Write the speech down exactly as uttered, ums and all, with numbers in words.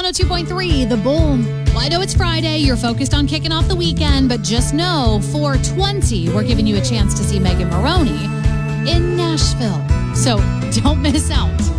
one oh two point three, The Boom. Well, I know it's Friday. You're focused on kicking off the weekend, but just know, four twenty, we're giving you a chance to see Megan Maroney in Nashville. So don't miss out.